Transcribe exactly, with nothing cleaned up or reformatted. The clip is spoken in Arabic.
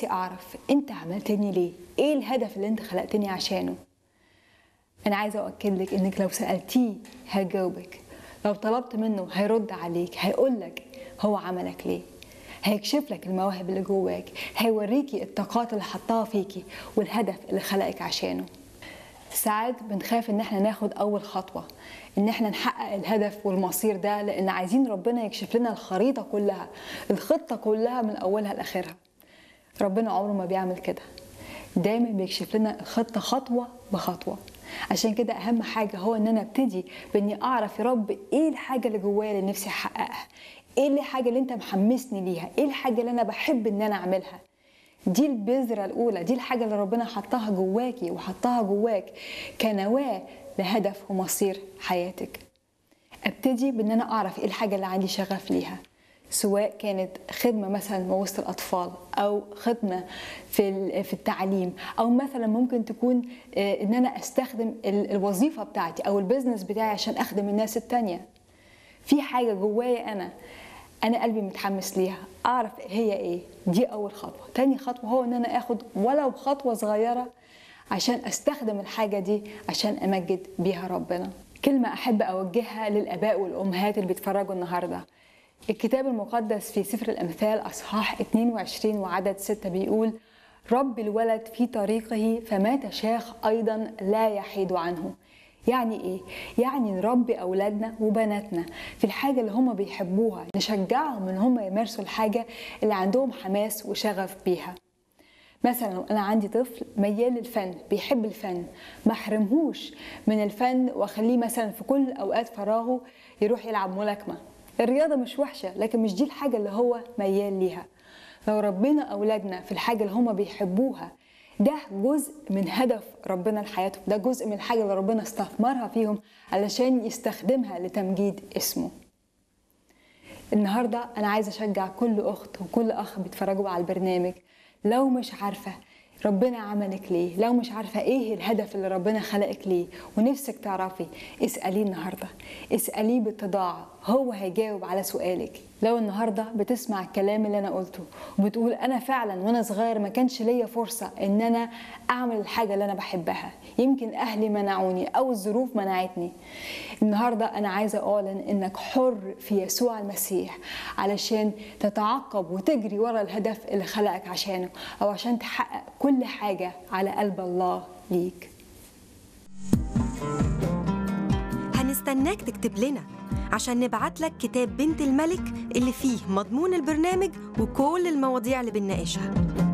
نفسي أعرف أنت عملتني ليه؟ إيه الهدف اللي أنت خلقتني عشانه؟ أنا عايزة أؤكد لك إنك لو سألتيه هيجاوبك، لو طلبت منه هيرد عليك، هيقولك هو عملك ليه، هيكشف لك المواهب اللي جواك، هيوريكي الطاقات اللي حطها فيكي والهدف اللي خلقك عشانه. ساعات بنخاف إن احنا ناخد أول خطوة، إن احنا نحقق الهدف والمصير ده، لأن عايزين ربنا يكشف لنا الخريطة كلها، الخطة كلها من أولها لآخرها. ربنا عمره ما بيعمل كده، دايما بيكشف لنا الخطة خطوة بخطوة. عشان كده أهم حاجة هو إن أنا ابتدي بإني أعرف يا رب إيه الحاجة اللي جوايا اللي نفسي أحققها، إيه الحاجة اللي أنت محمسني ليها، إيه الحاجة اللي أنا بحب إن أنا أعملها. دي البذرة الأولى، دي الحاجة اللي ربنا حطها جواكي وحطها جواك كنواة لهدف ومصير حياتك. ابتدي بإن أنا أعرف إيه الحاجة اللي عندي شغف ليها، سواء كانت خدمة مثلا وسط الأطفال، أو خدمة في في التعليم، أو مثلا ممكن تكون إن أنا أستخدم الوظيفة بتاعتي أو البيزنس بتاعي عشان أخدم الناس التانية. في حاجة جوايا أنا أنا قلبي متحمس ليها، أعرف هي إيه. دي أول خطوة. تاني خطوة هو إن أنا أخد ولو خطوة صغيرة عشان أستخدم الحاجة دي عشان أمجد بيها ربنا. كلمة أحب أوجهها للآباء والأمهات اللي بيتفرجوا النهاردة. الكتاب المقدس في سفر الأمثال أصحاح اثنين وعشرين وعدد ستة بيقول: رب الولد في طريقه فما تشاخ أيضا لا يحيد عنه. يعني إيه؟ يعني نربي أولادنا وبناتنا في الحاجة اللي هم بيحبوها، نشجعهم إن هم يمارسوا الحاجة اللي عندهم حماس وشغف بيها. مثلا لو أنا عندي طفل ميال للفن، بيحب الفن، ما احرمهوش من الفن وأخليه مثلا في كل أوقات فراغه يروح يلعب ملاكمة. الرياضة مش وحشة، لكن مش دي الحاجة اللي هو ميال ليها. لو ربنا أولادنا في الحاجة اللي هم بيحبوها، ده جزء من هدف ربنا لحياتهم، ده جزء من الحاجة اللي ربنا استثمرها فيهم علشان يستخدمها لتمجيد اسمه. النهاردة أنا عايزة أشجع كل أخت وكل أخ بيتفرجوا على البرنامج، لو مش عارفة ربنا عملك ليه، لو مش عارفة ايه الهدف اللي ربنا خلقك ليه ونفسك تعرفي، اسأليه النهاردة، اسأليه باتضاع، هو هيجاوب على سؤالك. لو النهاردة بتسمع الكلام اللي أنا قلته وبتقول أنا فعلا وأنا صغير ما كانش ليا فرصة إن أنا أعمل الحاجة اللي أنا بحبها، يمكن أهلي منعوني أو الظروف منعتني، النهاردة أنا عايزة أعلن إنك حر في يسوع المسيح علشان تتعقب وتجري ورا الهدف اللي خلقك عشانه، أو عشان تحقق كل حاجة على قلب الله ليك. هنستناك تكتب لنا عشان نبعت لك كتاب بنت الملك اللي فيه مضمون البرنامج وكل المواضيع اللي بنناقشها.